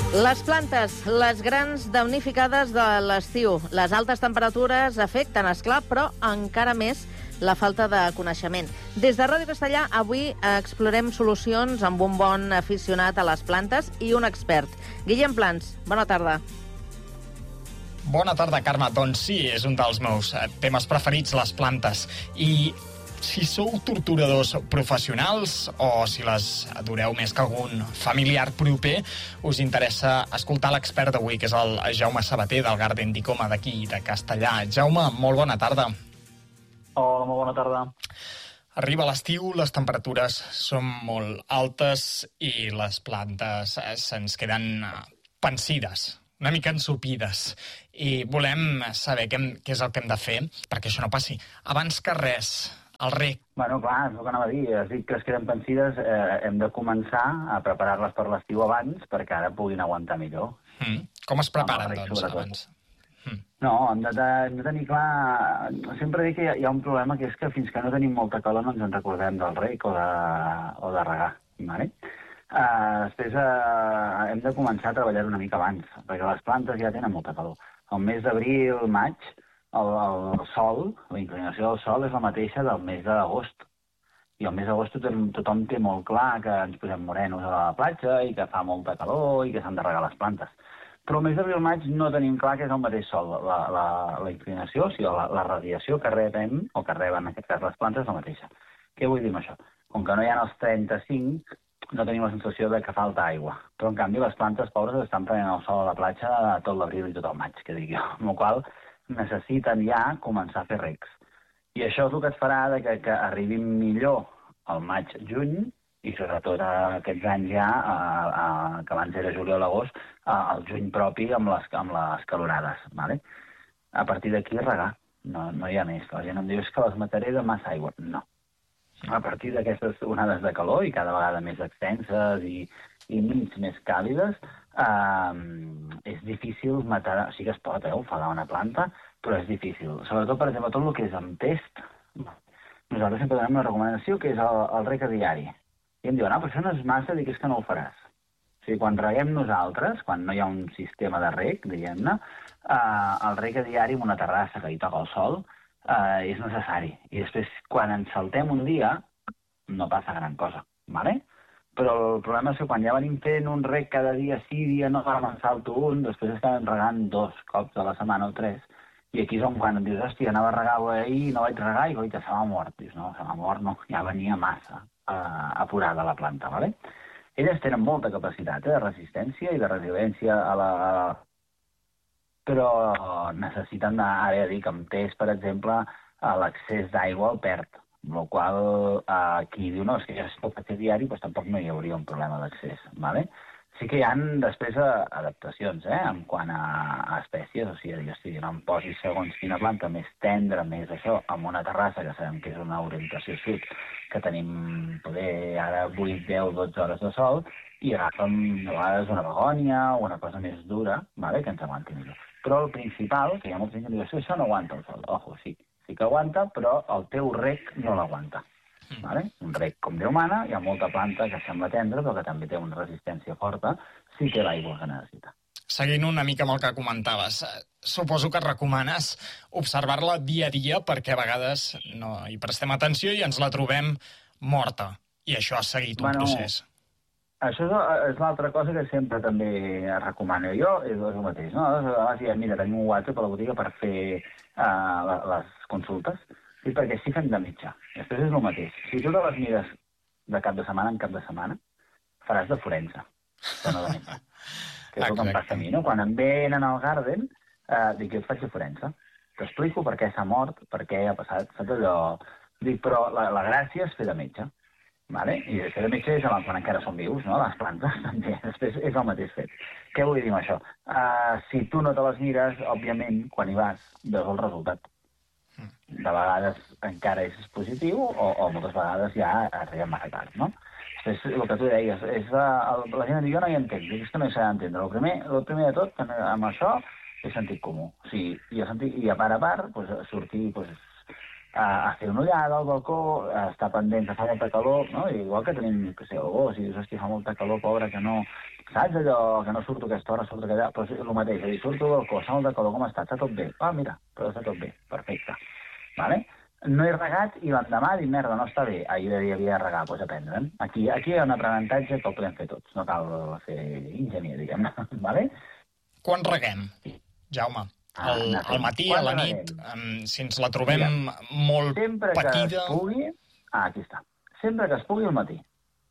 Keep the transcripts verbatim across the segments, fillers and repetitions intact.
Les plantes, les grans damnificades de l'estiu. Les altes temperatures afecten, esclar, però encara més la falta de coneixement. Des de Ràdio Castellà, avui explorem solucions amb un bon aficionat a les plantes i un expert. Guillem Plans, bona tarda. Bona tarda, Carme. Doncs sí, és un dels meus temes preferits, les plantes. I si sou torturadors professionals o si les adoreu més que algun familiar proper, us interessa escoltar l'expert d'avui, que és el Jaume Sabater, del Garden d'Icoma d'aquí, de Castellà. Jaume, molt bona tarda. Hola, molt bona tarda. Arriba l'estiu, les temperatures són molt altes i les plantes se'ns queden pansides, una mica ensopides. I volem saber què, què és el que hem de fer perquè això no passi. Abans que res, el rec. Bueno, clar, és el que anava a dir. Has dit que es queden pansides, eh, hem de començar a preparar-les per l'estiu abans perquè ara puguin aguantar millor. Mm. Com es preparen, rec, doncs, sobretot. abans? Mm. No, hem de, hem de tenir clar... Sempre dic que hi ha, hi ha un problema, que és que fins que no tenim molta calor no ens en recordem del rec o de, o de regar. Vale? Uh, després uh, hem de començar a treballar una mica abans, perquè les plantes ja tenen molta calor. El mes d'abril, maig, el, el sol, la inclinació del sol és la mateixa del mes d'agost. I el mes d'agost tothom, tothom té molt clar que ens posem morenos a la platja i que fa molta calor i que s'han de regar les plantes. Però el mes d'abril maig no tenim clar que és el mateix sol. La, la, la inclinació, o sigui, la, la radiació que rebem, o que reben en aquest cas les plantes, és la mateixa. Què vull dir amb això? Com que no hi ha els trenta-cinc, no tenim la sensació de que falta aigua. Però, en canvi, les plantes pobres estan prenent el sol a la platja tot l'abril i tot el maig, que dic jo. Amb la qual cosa necessiten ja començar a fer recs. I això és el que et farà de que, que arribin millor al maig-juny, i sobretot aquests anys ja, a, a, que abans era juliol-agost, al juny propi amb les, amb les calorades. Vale? A partir d'aquí regar, no, no hi ha més. La gent em diu que les mataré de massa aigua. No. A partir d'aquestes onades de calor, i cada vegada més extenses i, i nits més càlides, eh, és difícil matar... Sí que es pot, eh, ofegar una planta, però és difícil. Sobretot, per exemple, tot el que és amb test, nosaltres sempre donem una recomanació que és el, el rec a diari. I em diuen, ah, però això no és massa, dic, és que no ho faràs. O sigui, quan reguem nosaltres, quan no hi ha un sistema de rec, diguem-ne, eh, el rec a diari en una terrassa que hi toca el sol, Uh, és necessari. I després, quan ens saltem un dia, no passa gran cosa, ¿vale? Però el problema és que quan ja venim fent un rec cada dia, sí, dia no, ara me'n salto un, després estem regant dos cops a la setmana o tres, i aquí és on quan em dius, hòstia, anava a regar ahir, no vaig regar, i goita, se m'ha mort. Dius, no, se m'ha mort, no, ja venia massa uh, apurada la planta, ¿vale? Elles tenen molta capacitat eh, de resistència i de resiliència a la... A la però necessiten, ara ja dic, amb test, per exemple, l'accés d'aigua el perd. Amb la qual cosa, qui diu, no, és que ja si ho faig diari, doncs tampoc no hi hauria un problema d'accés. ¿Vale? Sí que hi ha després adaptacions, eh, en quant a, a espècies, o sigui, hosti, no em posis segons quina planta més tendra, més això, amb una terrassa, que sabem que és una orientació sud, que tenim poder ara vuit, deu, dotze hores de sol, i agafem a vegades una begònia o una cosa més dura, ¿vale? Que ens aguanti millor. Però el principal, que hi ha molta gent que diu, això no aguanta el sol. Ojo, sí, sí que aguanta, però el teu rec no l'aguanta. Mm. Vale? Un rec com Déu mana, hi ha molta planta que sembla tendra, però que també té una resistència forta, sí que l'aigua que necessita. Seguint una mica amb el que comentaves, suposo que recomanes observar-la dia a dia perquè a vegades no hi prestem atenció i ens la trobem morta. I això ha seguit un bueno, procés. Això és l'altra cosa que sempre també recomano jo, és el mateix, no? A vegades ja, mira, tenim un WhatsApp a la botiga per fer uh, les consultes, sí, perquè sí fem de mitjà. Després és el mateix. Si tu te les mires de cap de setmana en cap de setmana, faràs de forense, de no de mitjà. Que és el que em passa a mi, no? Quan em venen al Garden, uh, dic, jo et faig de forense. T'explico per què s'ha mort, per què ha passat, saps allò? Dic, però la, la gràcia és fer de metge. Vale? I fer de metge és quan encara són vius, no? Les plantes també. Després és el mateix fet. Què vull dir amb això? Uh, si tu no te les mires, òbviament, quan hi vas, veus el resultat. De vegades encara és positiu o, o moltes vegades ja arribem massa tard, no? Després, el que tu deies, és la, la gent diu, jo no hi entenc, dic, és que no hi s'ha d'entendre. El primer, el primer de tot, amb això, és sentit comú. O sigui, i, a, sentit, i a part a part, pues, sortir pues, a, a fer una ullada al balcó, a estar pendent que fa molta calor, no? I igual que tenim, que sé, el gos, i dius, hòstia, fa molta calor, pobre, que no, Saps allò que no surto aquesta hora, surto aquella... Però és el mateix, és a dir, surto del balcó, salt de color, com està? Està tot bé. Ah, mira, però està tot bé. Perfecte. Vale? No he regat i l'endemà dic, merda, no està bé. Ahir havia de regar, doncs aprendre'n. Aquí, aquí hi ha un aprenentatge que el podem fer tots. No cal fer enginyer, diguem-ne. Vale? Quan reguem, Jaume? Al, ah, al matí, a la nit, um, si ens la trobem mira, molt sempre patida... Sempre que es pugui... Ah, aquí està. Sempre que es pugui al matí.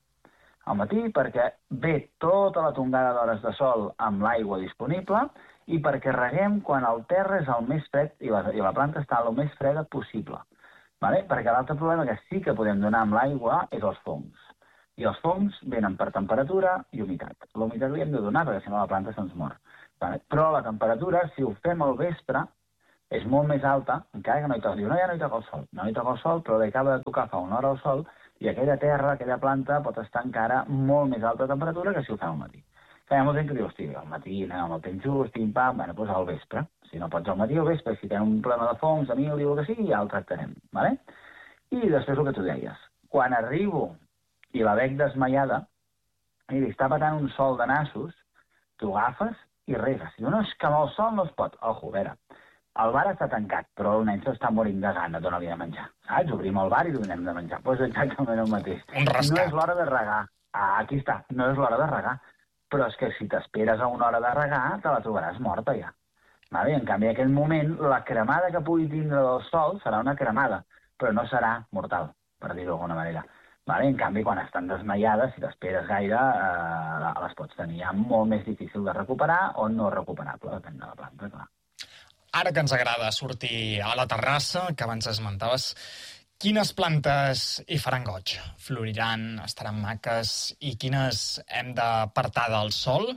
Al matí perquè ve tota la tongada d'hores de sol amb l'aigua disponible i perquè reguem quan el terra és el més fred i la, i la planta està el més freda possible. Vale? Perquè l'altre problema que sí que podem donar amb l'aigua és els fongs. I els fongs venen per temperatura i humitat. La humitat li hem de donar perquè si no la planta se'ns mor. Vale? Però la temperatura, si ho fem al vespre, és molt més alta, encara que no hi toca. Diu, no, ja no hi toca el sol. No hi toca el sol, però li acaba de tocar fa una hora el sol i aquella terra, aquella planta, pot estar encara molt més alta temperatura que si ho fem al matí. Que hi ha molta gent que diu, hosti, al matí anem amb el temps just, pim-pam, bueno, doncs al vespre. Si no pots al matí o al vespre, si tenim un problema de fongs, de mil, o el que sigui, ja el tractarem, vale? I després el que tu deies. Quan arribo i la veig desmaiada, i li està patant un sol de nassos, tu agafes i regues. Diu, no, és que amb el sol no es pot. Ojo, a veure, el bar està tancat, però el nen s'està morint de gana, dona-li de menjar. Saps? Obrim el bar i donem de menjar. Doncs pues exactament el mateix. Un rescat. No és l'hora de regar. Ah, aquí està, no és l'hora de regar. Però és que si t'esperes a una hora de regar, te la trobaràs morta ja. Vale? En canvi, en aquell moment, la cremada que pugui tindre del sol serà una cremada, però no serà mortal, per dir-ho d'alguna manera. Vale? En canvi, quan estan desmaiades, si t'esperes gaire, eh, les pots tenir ja molt més difícil de recuperar o no recuperable, depèn de la planta, clar. Ara que ens agrada sortir a la terrassa, que abans esmentaves, quines plantes hi faran goig? Floriran, estaran maques, i quines hem d'apartar del sol?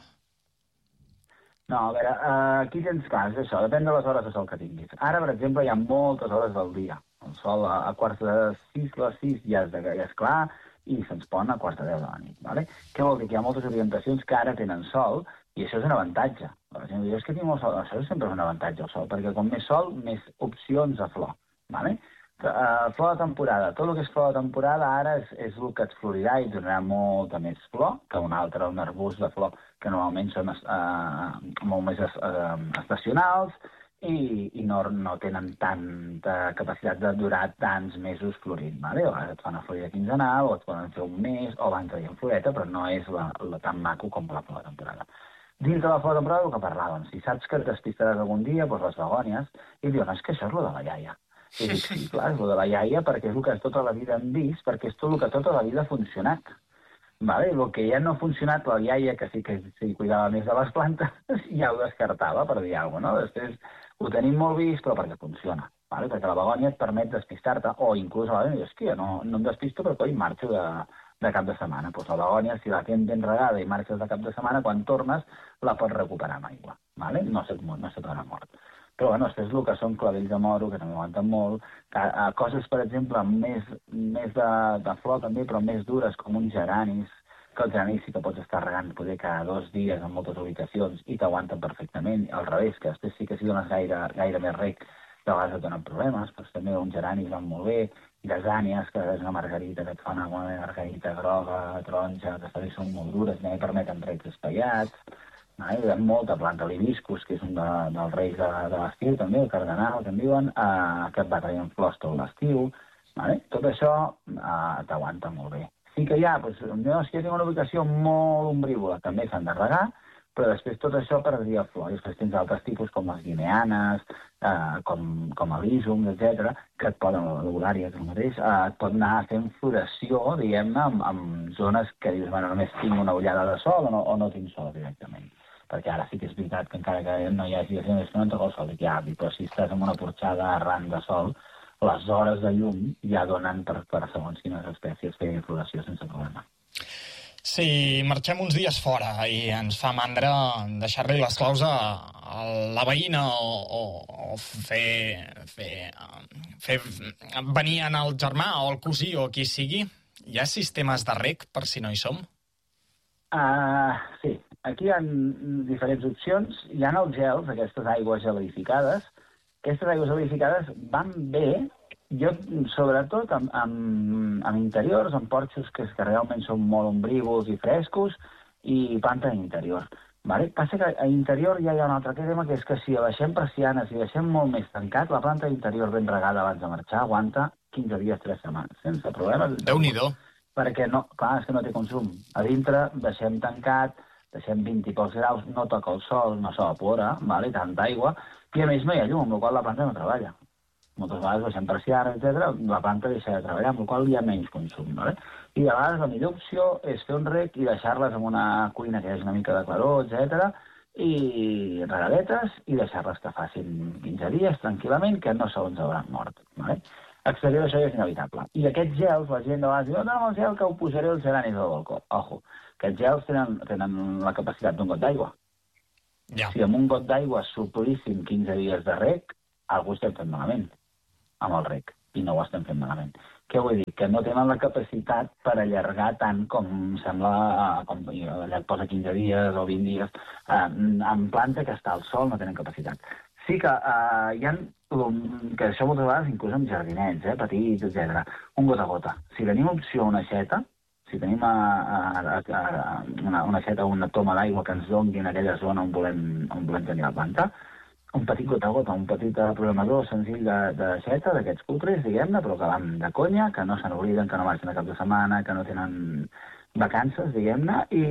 No, a veure, aquí tens clar, és això, depèn de les hores de sol que tinguis. Ara, per exemple, hi ha moltes hores del dia. El sol a, a quarts de sis, les sis ja és, de, ja és clar, i se'ns pon a quarts de deu de la nit. Vale? Què vol dir? Que hi ha moltes orientacions que ara tenen sol, i això és un avantatge. La gent diu, és que tinc molt sol. Això sempre és un avantatge, el sol, perquè com més sol, més opcions de flor. Vale? Uh, flor de temporada. Tot el que és flor de temporada ara és, és el que et florirà i donarà molta més flor que un altre, un arbust de flor que normalment són uh, molt més uh, estacionals i, i no, no tenen tanta capacitat de durar tants mesos florint. Vale? O et fan una florida quinzenal, o et poden fer un mes, o van traient floreta, però no és la, la tan maco com la flor de temporada. Dins de la flor de temporada, el que parlàvem, si saps que et despistaràs algun dia, doncs les begònies, i diuen, és que això és lo de la iaia. I dic, sí, clar, és lo de la iaia, perquè és el que tota la vida hem vist, perquè és tot el que tota la vida ha funcionat. Vale? El que ja no ha funcionat, la iaia, que sí que sí, cuidava més de les plantes, ja ho descartava, per dir alguna cosa, no? Després ho tenim molt vist, però perquè funciona. Vale? Perquè la begònia et permet despistar-te, o inclús a la vegada dius, hòstia, no, no em despisto, però coi, marxo de, de cap de setmana. Doncs la begònia, si la tens ben regada i marxes de cap de setmana, quan tornes, la pots recuperar amb aigua. Vale? No se't no se t'haurà mort. Però, bueno, després el que són clavells de moro, que també aguanten molt, que, a, coses, per exemple, més, més de, de flor també, però més dures, com uns geranis, que els geranis sí que pots estar regant poder cada dos dies en moltes ubicacions i t'aguanten perfectament. Al revés, que després sí que si dones gaire, gaire més rec, de vegades et donen problemes, però també uns geranis van molt bé, gasànies, que és una margarita que et fa una margarita groga, taronja, que també són molt dures, també permeten recs espaiats. Hi ha molta planta, l'hibiscus, que és un de, dels reis de, de l'estiu, també, el cardenal, que en diuen, eh, que et va traient flors tot l'estiu. Vale? Tot això eh, t'aguanta molt bé. Sí que hi ha, doncs, jo, si jo tinc una ubicació molt ombrívola, també s'han de regar, però després tot això perdria flor. I després tens altres tipus, com les guineanes, eh, com, com elísums, etcètera, que et poden, l'holària, que el mateix, eh, et pot anar fent floració, diguem-ne, en, en zones que dius, bueno, només tinc una ullada de sol o no, o no tinc sol directament. Perquè ara sí que és veritat que encara que no hi hagi de ser, és que no et toca el sol, dic, ja, però si estàs en una porxada arran de sol, les hores de llum ja donen per, per segons quines espècies fer floració sense problema. Si marxem uns dies fora i ens fa mandra deixar-li les claus a, a la veïna o, o, o fer, fer, fer venir en el germà o el cosí o qui sigui, hi ha sistemes de rec per si no hi som? Uh, sí, aquí hi ha diferents opcions. Hi ha els gels, aquestes aigües gelificades. Aquestes aigües gelificades van bé, jo sobretot amb, amb, amb interiors, amb porxos que, que realment són molt ombrívols i frescos, i planta interior. Vale? Passa que a interior ja hi ha un altre tema, que és que si deixem persianes i deixem molt més tancat, la planta interior ben regada abans de marxar aguanta quinze dies, tres setmanes, sense problemes. Déu-n'hi-do. Perquè, no, clar, és que no té consum. A dintre deixem tancat, deixem vint i pocs graus, no toca el sol, no s'evapora, vale? Tanta aigua, i a més no hi ha llum, amb la qual la planta no treballa. Moltes vegades deixem persianes, etcètera, la planta deixa de treballar, amb la qual hi ha menys consum, vale? I de vegades la millor opció és fer un rec i deixar-les en una cuina que hi hagi una mica de claror, etcètera, i regadetes, i deixar-les que facin quinze dies tranquil·lament, que no segons hauran mort. Vale? Exterior això ja és inevitable. I aquests gels, la gent de vegades diu, no, el gel que ho posaré als geranis del balcó. Ojo, aquests gels tenen, tenen la capacitat d'un got d'aigua. Ja. Si amb un got d'aigua suplíssim quinze dies de rec, algú estem fent malament amb el rec, i no ho estem fent malament. Què vull dir? Que no tenen la capacitat per allargar tant com sembla, com allà et posa quinze dies o vint dies, eh, en planta que està al sol no tenen capacitat. Sí que eh, hi ha, que això moltes vegades inclús amb jardinets, eh, petits, etcètera, un gota a gota. Si tenim opció una aixeta, si tenim a, a, a, una, una aixeta o una toma d'aigua que ens doni en aquella zona on volem, on volem tenir la planta, un petit gota a gota, un petit programador senzill d'aixeta, d'aquests cutres, diguem-ne, però que van de conya, que no se n'obliden, que no marxen a cap de setmana, que no tenen vacances, diguem-ne, i,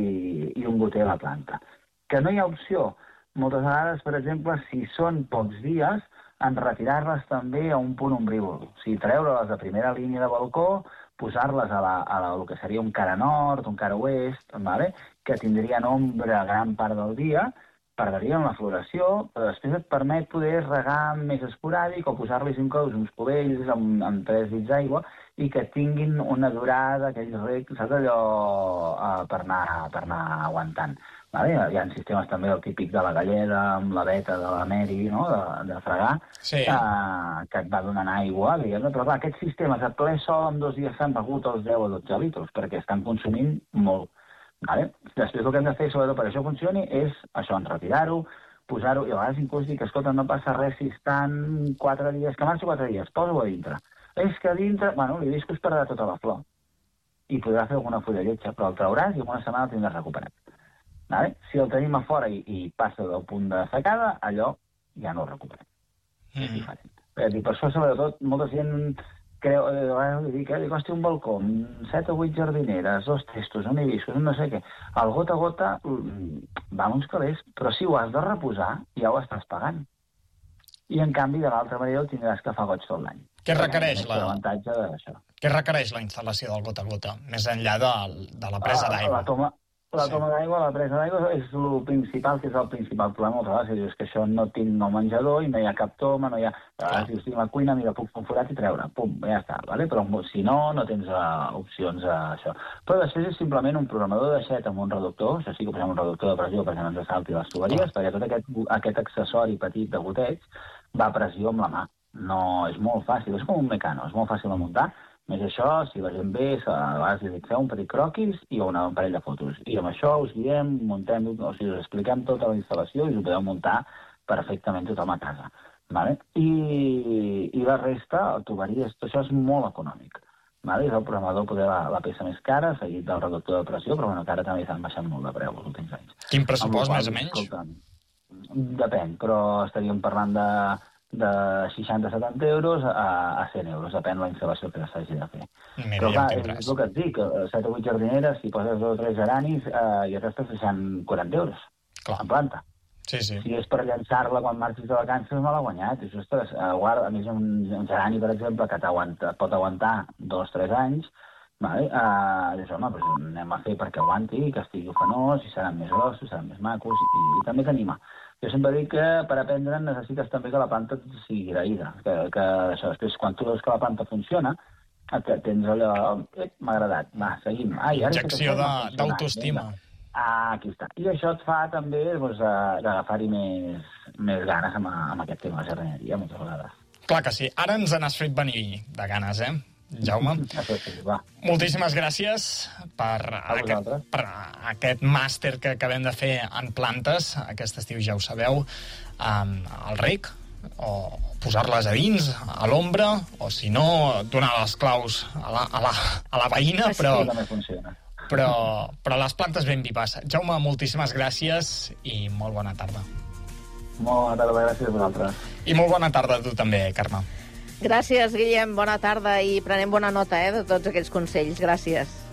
i un goter a la planta. Que no hi ha opció. Moltes vegades, per exemple, si són pocs dies, en retirar-les també a un punt ombrívol. O sigui, treure-les de primera línia de balcó, posar-les a, la, a la, el que seria un cara nord, un cara oest, vale? Que tindrien ombra gran part del dia, perdrien la floració, però després et permet poder regar més esporàdic o posar-los inclús uns cubells amb, amb tres dits d'aigua i que tinguin una durada, aquells recs, saps allò, uh, per, anar, per anar aguantant. Vale? Hi ha sistemes també el típic de la galleda amb la veta de la Mary, no? de, de fregar, sí. uh, que et va donant aigua, diguem-ne. Però clar, aquests sistemes a ple sol en dos dies s'han begut els deu o dotze litres perquè estan consumint molt. Vale? Després el que hem de fer, sobretot per això funcioni, és això, retirar-ho, posar-ho, i a vegades inclús dir que, escolta, no passa res si estan quatre dies, que marxo quatre dies, posa-ho a dintre. És que a dintre, bueno, li dius que es perdrà tota la flor i podrà fer alguna fulla lletja, però el trauràs i en una setmana el tindràs recuperat. Vale? Si el tenim a fora i, i passa del punt de secada, allò ja no el recuperem. Mm. És diferent. Per, dir, per això, sobretot, molta gent creu, eh, dic, eh, li costi un balcó, set o vuit jardineres, dos testos, un hibiscus, un no sé què. El gota a gota va uns calés, però si ho has de reposar, ja ho estàs pagant. I, en canvi, de l'altra manera el tindràs que fa goig tot l'any. Què requereix, la... Què requereix la instal·lació del gota a gota, més enllà de, de la presa d'aigua? La toma, la toma sí. d'aigua, la presa d'aigua és el principal, que és el principal problema. Moltes vegades és que això no tinc el menjador i no hi ha cap toma, no hi ha... A vegades dius, tinc la cuina, mira, puc fer un forat i treure, pum, ja està, vale? Però si no, no tens uh, opcions a això. Però després és simplement un programador d'aixeta amb un reductor, això sí que posem un reductor de pressió perquè no ens salti les tuberies, perquè tot aquest, aquest accessori petit de goteig va a pressió amb la mà. No, és molt fàcil, és com un mecano, és molt fàcil de muntar. Més això, si la gent ve, a vegades li dic, feu un petit croquis i una un parell de fotos. I amb això us guiem, muntem, o sigui, us expliquem tota la instal·lació i us ho podeu muntar perfectament tothom a casa. Vale? I, I la resta, el tuberies, tot això és molt econòmic. Vale? És el programador poder la, la peça més cara, seguit del reductor de pressió, però bueno, que ara també s'han baixat molt de preu els últims anys. Quin pressupost, més o menys? Escolta, depèn, però estaríem parlant de... de seixanta a setanta euros a, a cent euros, depèn la instal·lació que s'hagi de fer. Mira, però clar, ja és, és el que et dic, set o vuit jardineres, si poses dos o tres geranis, eh, ja t'estàs deixant quaranta euros clar. En planta. Sí, sí. Si és per llançar-la quan marxis de vacances, me l'ha guanyat. I, ostres, eh, guarda, a més, un, un gerani, per exemple, que pot aguantar dos o tres anys, vale? eh, dius, home, doncs anem a fer perquè aguanti, que estigui ofenós, i seran més grossos, seran més macos, i, i, i també t'anima. Jo sempre dic que per aprendre necessites també que la planta sigui graïda, que, que això, després quan tu veus que la planta funciona, tens allò, eh, m'ha agradat, va, seguim. Ai, ara injecció d'autoestima. Ah, aquí està. I això et fa també doncs, d'agafar-hi més, més ganes amb, amb aquest tema de jardineria, moltes vegades. Clar que sí. Ara ens n'has fet venir de ganes, eh? Jaume, moltíssimes gràcies per aquest, per aquest màster que acabem de fer en plantes. Aquest estiu, ja ho sabeu, um, al rec, o posar-les a dins, a l'ombra, o si no, donar les claus a la, a la, a la veïna, però... Sí, també funciona. però, però les plantes ben vives. Jaume, moltíssimes gràcies i molt bona tarda. Molt bona tarda, gràcies a vosaltres. I molt bona tarda a tu també, Carme. Gràcies, Guillem, bona tarda i prenem bona nota eh, de tots aquells consells. Gràcies.